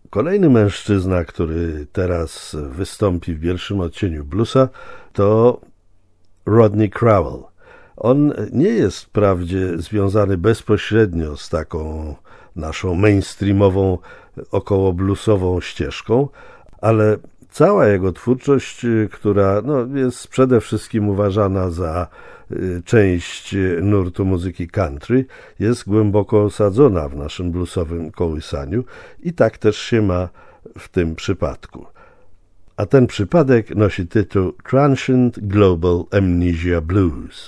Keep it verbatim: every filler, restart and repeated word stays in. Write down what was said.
Kolejny mężczyzna, który teraz wystąpi w pierwszym odcieniu bluesa, to Rodney Crowell. On nie jest wprawdzie związany bezpośrednio z taką naszą mainstreamową, około bluesową ścieżką, ale cała jego twórczość, która no, jest przede wszystkim uważana za część nurtu muzyki country, jest głęboko osadzona w naszym bluesowym kołysaniu i tak też się ma w tym przypadku. A ten przypadek nosi tytuł Transient Global Amnesia Blues.